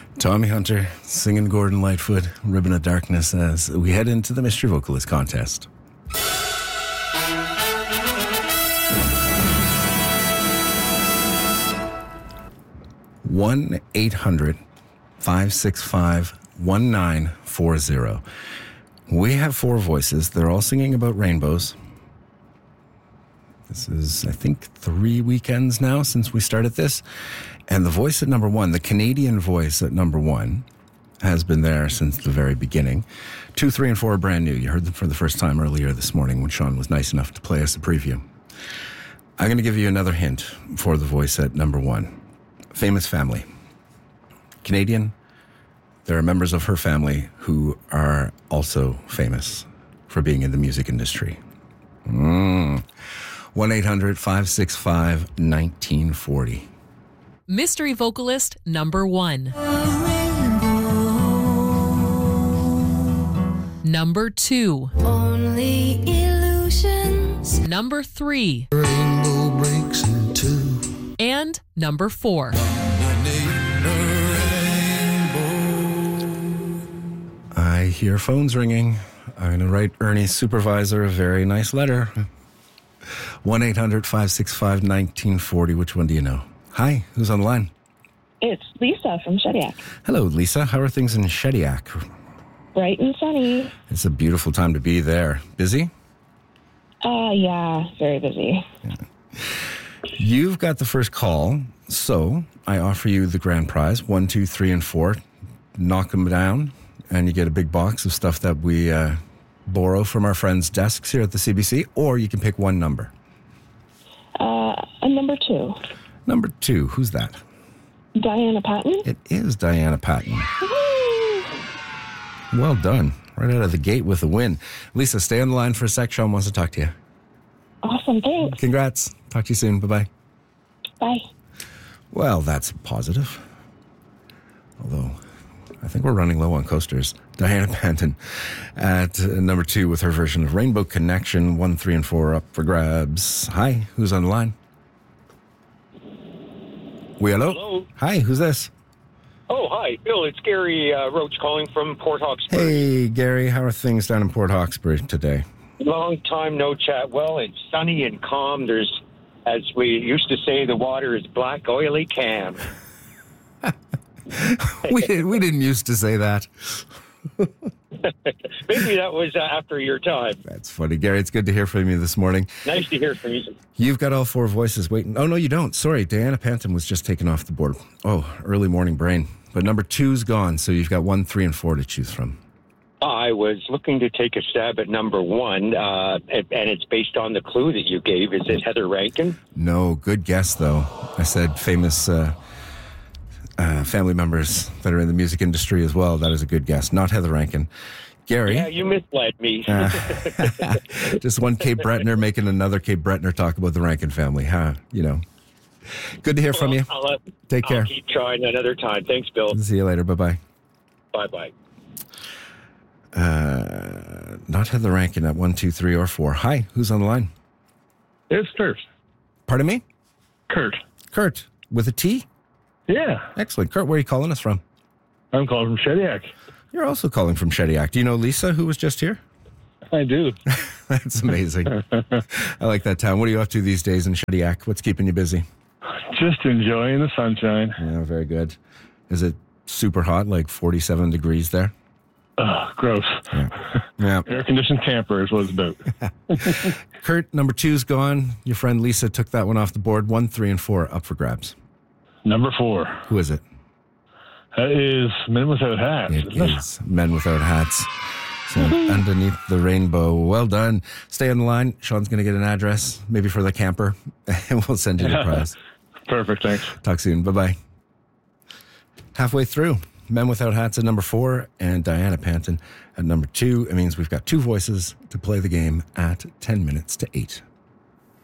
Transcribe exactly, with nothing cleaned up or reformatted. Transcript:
Tommy Hunter singing Gordon Lightfoot, Ribbon of Darkness, as we head into the Mystery Vocalist Contest. one eight hundred five six five one nine four zero. We have four voices. They're all singing about rainbows. This is, I think, three weekends now since we started this. And the voice at number one, the Canadian voice at number one, has been there since the very beginning. Two, three, and four are brand new. You heard them for the first time earlier this morning when Sean was nice enough to play us a preview. I'm going to give you another hint for the voice at number one. Famous family. Canadian. There are members of her family who are also famous for being in the music industry. Mm. one eight hundred five six five one nine four zero. Mystery vocalist number one. Number two. Only illusions. Number three. Rainbow breaks in two. And number four. I hear phones ringing. I'm going to write Ernie's supervisor a very nice letter. one eight hundred five six five one nine four zero. Which one do you know? Hi, who's on the line? It's Lisa from Shediac. Hello, Lisa. How are things in Shediac? Bright and sunny. It's a beautiful time to be there. Busy? Uh, yeah, very busy. Yeah. You've got the first call, so I offer you the grand prize, one, two, three, and four. Knock them down, and you get a big box of stuff that we uh, borrow from our friends' desks here at the C B C, or you can pick one number. Uh, and number two. Number two, who's that? Diana Patton. It is Diana Patton. Well done. Right out of the gate with a win. Lisa, stay on the line for a sec. Sean wants to talk to you. Awesome, thanks. Congrats. Talk to you soon. Bye-bye. Bye. Well, that's positive. Although, I think we're running low on coasters. Diana Patton at uh, number two with her version of Rainbow Connection. One, three, and four up for grabs. Hi, who's on the line? We hello? Hello. Hi, who's this? Oh, hi, Bill. It's Gary uh, Roach calling from Port Hawkesbury. Hey, Gary. How are things down in Port Hawkesbury today? Long time no chat. Well, it's sunny and calm. There's, as we used to say, the water is black, oily cam. we, did, we didn't used to say that. Maybe that was uh, after your time. That's funny. Gary, it's good to hear from you this morning. Nice to hear from you. You've got all four voices waiting. Oh, no, you don't. Sorry, Diana Patton was just taken off the board. Oh, early morning brain. But number two's gone, so you've got one, three, and four to choose from. I was looking to take a stab at number one, uh, and it's based on the clue that you gave. Is it Heather Rankin? No, good guess, though. I said famous uh, uh, family members that are in the music industry as well. That is a good guess. Not Heather Rankin. Gary? Yeah, you misled me. uh, just one Cape Bretonner making another Cape Bretonner talk about the Rankin family, huh? You know. Good to hear from you. I'll, I'll, Take care. I'll keep trying another time. Thanks, Bill. See you later. Bye-bye. Bye-bye. Uh, not Heather Rankin at one, two, three, or four. Hi, who's on the line? It's Kurt. Pardon me? Kurt. Kurt, with a T? Yeah. Excellent. Kurt, where are you calling us from? I'm calling from Shediac. You're also calling from Shediac. Do you know Lisa, who was just here? I do. That's amazing. I like that town. What are you up to these days in Shediac? What's keeping you busy? Just enjoying the sunshine. Yeah, very good. Is it super hot, like forty-seven degrees there? Ugh, gross. Yeah. Yeah. Air-conditioned camper is what it's about. Kurt, number two's gone. Your friend Lisa took that one off the board. One, three, and four up for grabs. Number four. Who is it? That is Men Without Hats. It isn't is Men Without Hats. So underneath the rainbow. Well done. Stay on the line. Sean's going to get an address, maybe for the camper, and we'll send you the prize. Perfect, thanks. Talk soon. Bye-bye. Halfway through. Men Without Hats at number four and Diana Patton at number two. It means we've got two voices to play the game at ten minutes to eight.